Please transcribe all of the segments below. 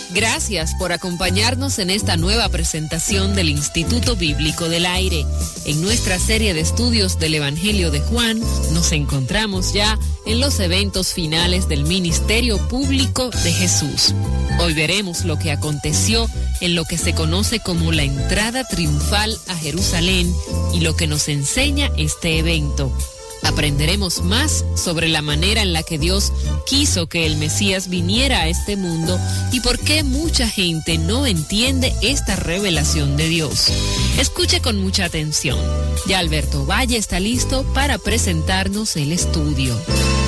Gracias por acompañarnos en esta nueva presentación del Instituto Bíblico del Aire. En nuestra serie de estudios del Evangelio de Juan, nos encontramos ya en los eventos finales del ministerio público de Jesús. Hoy veremos lo que aconteció en lo que se conoce como la entrada triunfal a Jerusalén y lo que nos enseña este evento. Aprenderemos más sobre la manera en la que Dios quiso que el Mesías viniera a este mundo y por qué mucha gente no entiende esta revelación de Dios. Escuche con mucha atención. Ya Alberto Valle está listo para presentarnos el estudio.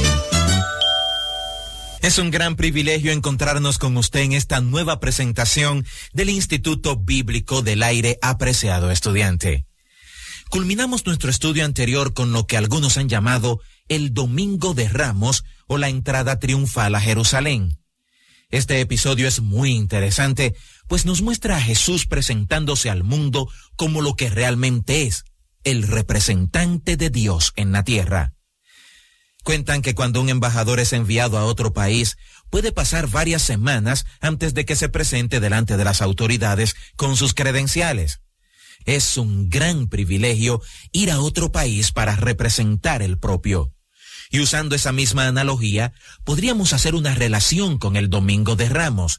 Es un gran privilegio encontrarnos con usted en esta nueva presentación del Instituto Bíblico del Aire, apreciado estudiante. Culminamos nuestro estudio anterior con lo que algunos han llamado el Domingo de Ramos o la entrada triunfal a Jerusalén. Este episodio es muy interesante, pues nos muestra a Jesús presentándose al mundo como lo que realmente es, el representante de Dios en la tierra. Cuentan que cuando un embajador es enviado a otro país, puede pasar varias semanas antes de que se presente delante de las autoridades con sus credenciales. Es un gran privilegio ir a otro país para representar el propio. Y usando esa misma analogía, podríamos hacer una relación con el Domingo de Ramos.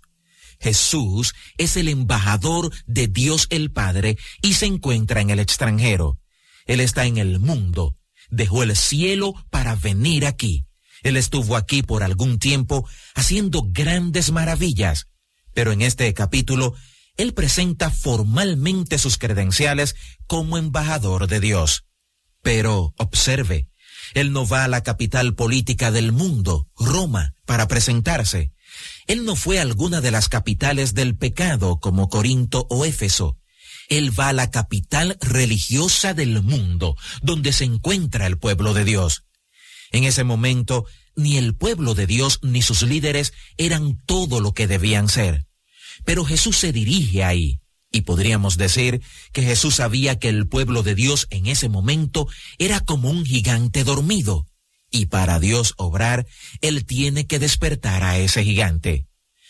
Jesús es el embajador de Dios el Padre y se encuentra en el extranjero. Él está en el mundo, dejó el cielo para venir aquí. Él estuvo aquí por algún tiempo haciendo grandes maravillas, pero en este capítulo, Él presenta formalmente sus credenciales como embajador de Dios. Pero, observe, Él no va a la capital política del mundo, Roma, para presentarse. Él no fue a alguna de las capitales del pecado como Corinto o Éfeso. Él va a la capital religiosa del mundo, donde se encuentra el pueblo de Dios. En ese momento, ni el pueblo de Dios ni sus líderes eran todo lo que debían ser. Pero Jesús se dirige ahí, y podríamos decir que Jesús sabía que el pueblo de Dios en ese momento era como un gigante dormido, y para Dios obrar, Él tiene que despertar a ese gigante.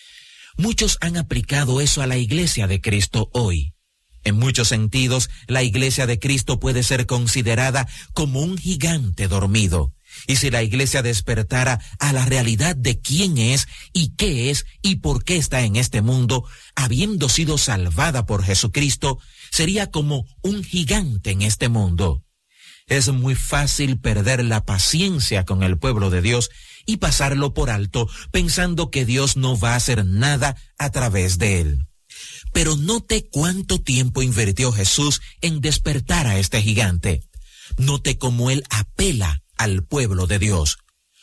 Muchos han aplicado eso a la iglesia de Cristo hoy. En muchos sentidos, la iglesia de Cristo puede ser considerada como un gigante dormido. Y si la iglesia despertara a la realidad de quién es y qué es y por qué está en este mundo, habiendo sido salvada por Jesucristo, sería como un gigante en este mundo. Es muy fácil perder la paciencia con el pueblo de Dios y pasarlo por alto, pensando que Dios no va a hacer nada a través de él. Pero note cuánto tiempo invirtió Jesús en despertar a este gigante. Note cómo él apela al pueblo de Dios.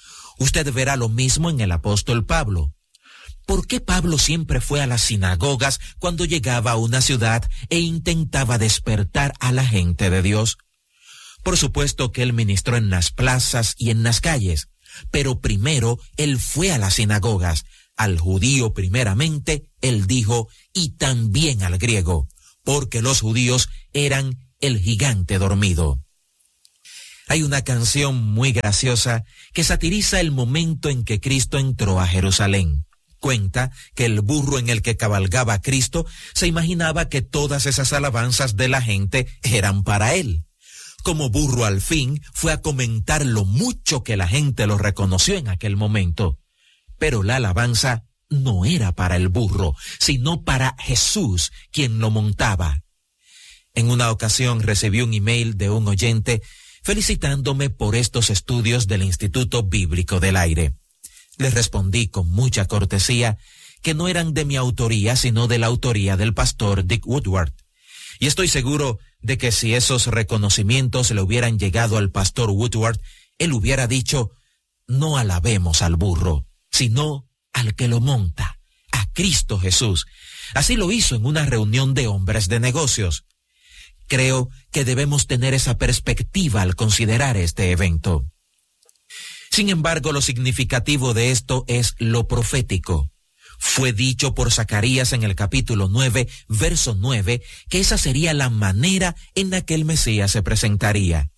Usted verá lo mismo en el apóstol Pablo. ¿Por qué Pablo siempre fue a las sinagogas cuando llegaba a una ciudad e intentaba despertar a la gente de Dios? Por supuesto que él ministró en las plazas y en las calles, pero primero él fue a las sinagogas. Al judío primeramente, él dijo, y también al griego, porque los judíos eran el gigante dormido. Hay una canción muy graciosa que satiriza el momento en que Cristo entró a Jerusalén. Cuenta que el burro en el que cabalgaba Cristo se imaginaba que todas esas alabanzas de la gente eran para él. Como burro al fin fue a comentar lo mucho que la gente lo reconoció en aquel momento. Pero la alabanza no era para el burro, sino para Jesús, quien lo montaba. En una ocasión recibí un email de un oyente felicitándome por estos estudios del Instituto Bíblico del Aire. Le respondí con mucha cortesía que no eran de mi autoría, sino de la autoría del pastor Dick Woodward. Y estoy seguro de que si esos reconocimientos le hubieran llegado al pastor Woodward, él hubiera dicho, no alabemos al burro, sino al que lo monta, a Cristo Jesús. Así lo hizo en una reunión de hombres de negocios. Creo que debemos tener esa perspectiva al considerar este evento. Sin embargo, lo significativo de esto es lo profético. Fue dicho por Zacarías en el capítulo 9, verso 9, que esa sería la manera en la que el Mesías se presentaría.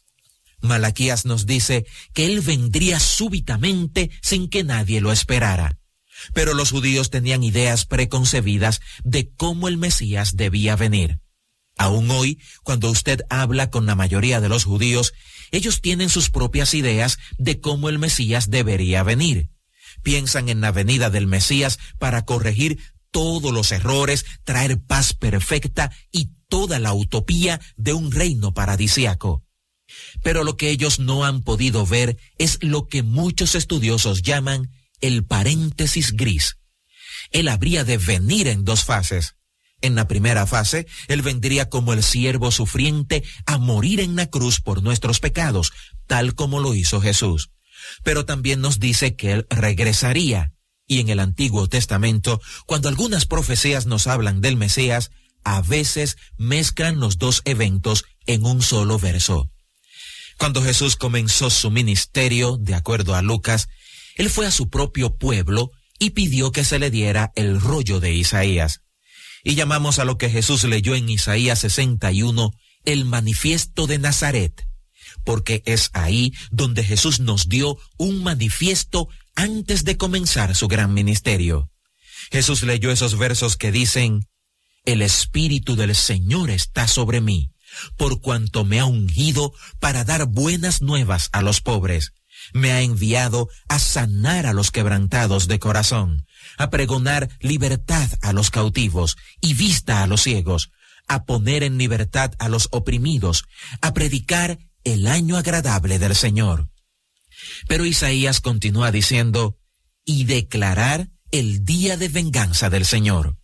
Malaquías nos dice que él vendría súbitamente sin que nadie lo esperara. Pero los judíos tenían ideas preconcebidas de cómo el Mesías debía venir. Aún hoy, cuando usted habla con la mayoría de los judíos, ellos tienen sus propias ideas de cómo el Mesías debería venir. Piensan en la venida del Mesías para corregir todos los errores, traer paz perfecta y toda la utopía de un reino paradisíaco. Pero lo que ellos no han podido ver es lo que muchos estudiosos llaman el paréntesis gris. Él habría de venir en dos fases. En la primera fase, Él vendría como el siervo sufriente a morir en la cruz por nuestros pecados, tal como lo hizo Jesús. Pero también nos dice que Él regresaría. Y en el Antiguo Testamento, cuando algunas profecías nos hablan del Mesías, a veces mezclan los dos eventos en un solo verso. Cuando Jesús comenzó su ministerio, de acuerdo a Lucas, Él fue a su propio pueblo y pidió que se le diera el rollo de Isaías. Y llamamos a lo que Jesús leyó en Isaías 61 el manifiesto de Nazaret, porque es ahí donde Jesús nos dio un manifiesto antes de comenzar su gran ministerio. Jesús leyó esos versos que dicen: el Espíritu del Señor está sobre mí, por cuanto me ha ungido para dar buenas nuevas a los pobres. Me ha enviado a sanar a los quebrantados de corazón, a pregonar libertad a los cautivos y vista a los ciegos, a poner en libertad a los oprimidos, a predicar el año agradable del Señor. Pero Isaías continúa diciendo: y declarar el día de venganza del Señor.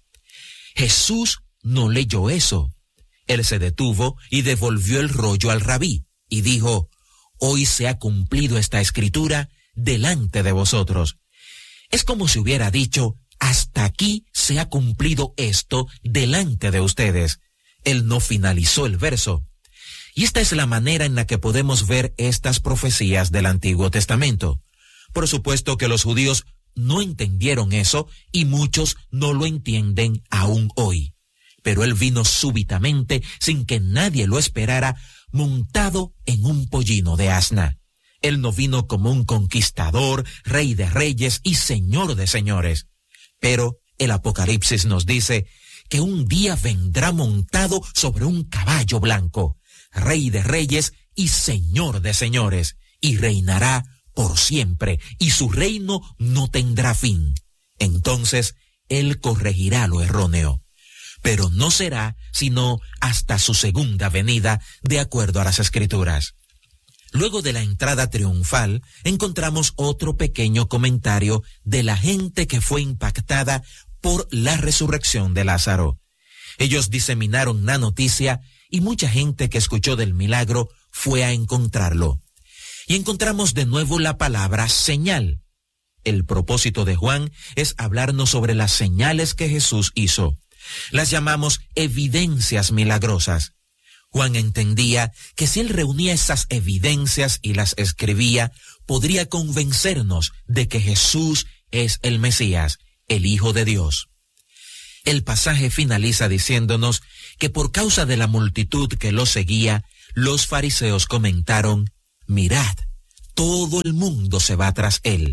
Jesús no leyó eso. Él se detuvo y devolvió el rollo al rabí y dijo: hoy se ha cumplido esta escritura delante de vosotros. Es como si hubiera dicho: hasta aquí se ha cumplido esto delante de ustedes. Él no finalizó el verso. Y esta es la manera en la que podemos ver estas profecías del Antiguo Testamento. Por supuesto que los judíos no entendieron eso y muchos no lo entienden aún hoy. Pero Él vino súbitamente, sin que nadie lo esperara, montado en un pollino de asna. Él no vino como un conquistador, rey de reyes y señor de señores. Pero el Apocalipsis nos dice que un día vendrá montado sobre un caballo blanco, rey de reyes y señor de señores, y reinará por siempre, y su reino no tendrá fin. Entonces Él corregirá lo erróneo, pero no será sino hasta su segunda venida, de acuerdo a las Escrituras. Luego de la entrada triunfal, encontramos otro pequeño comentario de la gente que fue impactada por la resurrección de Lázaro. Ellos diseminaron la noticia y mucha gente que escuchó del milagro fue a encontrarlo. Y encontramos de nuevo la palabra señal. El propósito de Juan es hablarnos sobre las señales que Jesús hizo. Las llamamos evidencias milagrosas. Juan entendía que si él reunía esas evidencias y las escribía, podría convencernos de que Jesús es el Mesías, el Hijo de Dios. El pasaje finaliza diciéndonos que por causa de la multitud que lo seguía, los fariseos comentaron: mirad, todo el mundo se va tras él.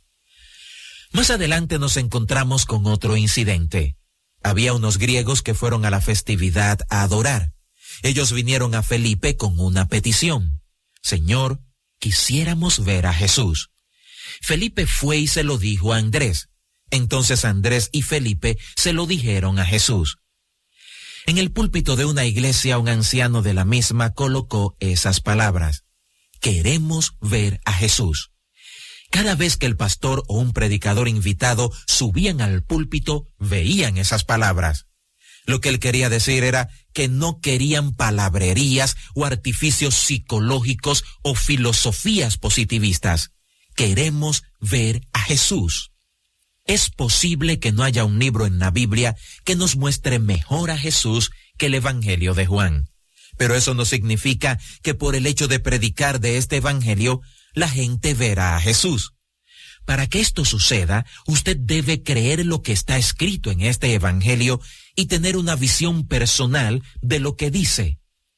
Más adelante nos encontramos con otro incidente. Había unos griegos que fueron a la festividad a adorar. Ellos vinieron a Felipe con una petición: Señor, quisiéramos ver a Jesús. Felipe fue y se lo dijo a Andrés. Entonces Andrés y Felipe se lo dijeron a Jesús. En el púlpito de una iglesia, un anciano de la misma colocó esas palabras: queremos ver a Jesús. Cada vez que el pastor o un predicador invitado subían al púlpito, veían esas palabras. Lo que él quería decir era que no querían palabrerías o artificios psicológicos o filosofías positivistas. Queremos ver a Jesús. Es posible que no haya un libro en la Biblia que nos muestre mejor a Jesús que el Evangelio de Juan. Pero eso no significa que por el hecho de predicar de este Evangelio, la gente verá a Jesús. Para que esto suceda, usted debe creer lo que está escrito en este Evangelio y tener una visión personal de lo que dice.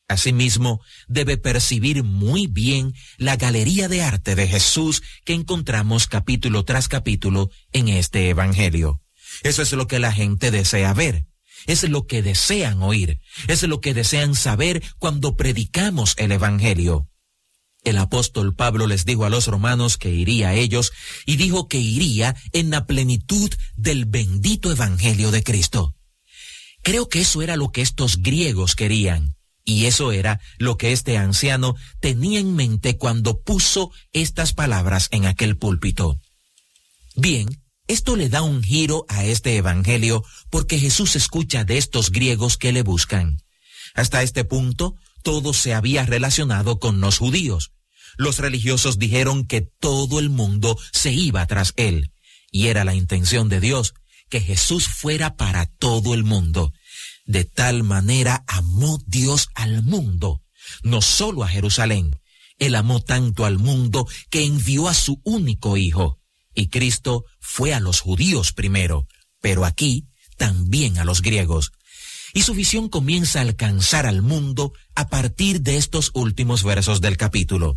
Asimismo, debe percibir muy bien la galería de arte de Jesús que encontramos capítulo tras capítulo en este Evangelio. Eso es lo que la gente desea ver, es lo que desean oír, es lo que desean saber cuando predicamos el Evangelio. El apóstol Pablo les dijo a los romanos que iría a ellos y dijo que iría en la plenitud del bendito Evangelio de Cristo. Creo que eso era lo que estos griegos querían. Y eso era lo que este anciano tenía en mente cuando puso estas palabras en aquel púlpito. Bien, esto le da un giro a este evangelio porque Jesús escucha de estos griegos que le buscan. Hasta este punto, todo se había relacionado con los judíos. Los religiosos dijeron que todo el mundo se iba tras él. Y era la intención de Dios que Jesús fuera para todo el mundo. De tal manera amó Dios al mundo, no solo a Jerusalén. Él amó tanto al mundo que envió a su único Hijo. Y Cristo fue a los judíos primero, pero aquí también a los griegos. Y su visión comienza a alcanzar al mundo a partir de estos últimos versos del capítulo.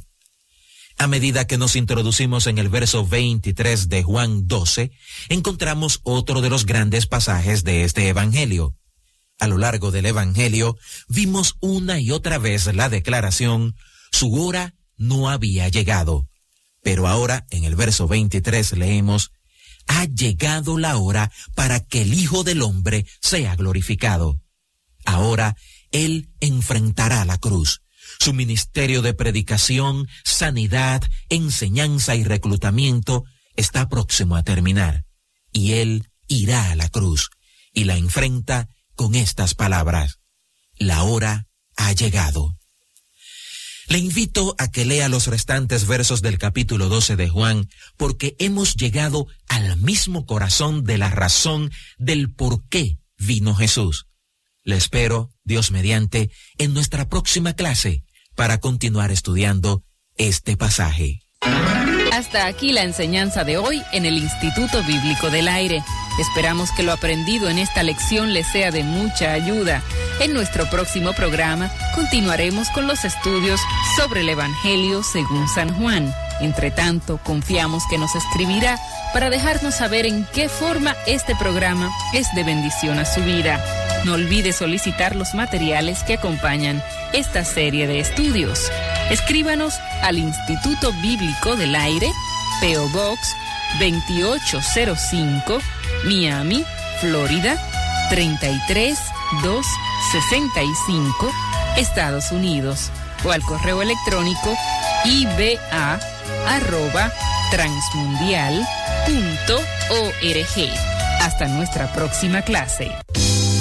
A medida que nos introducimos en el verso 23 de Juan 12, encontramos otro de los grandes pasajes de este evangelio. A lo largo del Evangelio, vimos una y otra vez la declaración, su hora no había llegado. Pero ahora, en el verso 23 leemos, ha llegado la hora para que el Hijo del Hombre sea glorificado. Ahora, Él enfrentará la cruz. Su ministerio de predicación, sanidad, enseñanza y reclutamiento está próximo a terminar. Y Él irá a la cruz y la enfrenta con estas palabras, la hora ha llegado. Le invito a que lea los restantes versos del capítulo 12 de Juan, porque hemos llegado al mismo corazón de la razón del por qué vino Jesús. Le espero, Dios mediante, en nuestra próxima clase para continuar estudiando este pasaje. Hasta aquí la enseñanza de hoy en el Instituto Bíblico del Aire. Esperamos que lo aprendido en esta lección les sea de mucha ayuda. En nuestro próximo programa continuaremos con los estudios sobre el Evangelio según San Juan. Entre tanto, confiamos que nos escribirá para dejarnos saber en qué forma este programa es de bendición a su vida. No olvide solicitar los materiales que acompañan esta serie de estudios. Escríbanos al Instituto Bíblico del Aire, P.O. Box 2805, Miami, Florida 33265, Estados Unidos, o al correo electrónico iba@transmundial.org. Hasta nuestra próxima clase.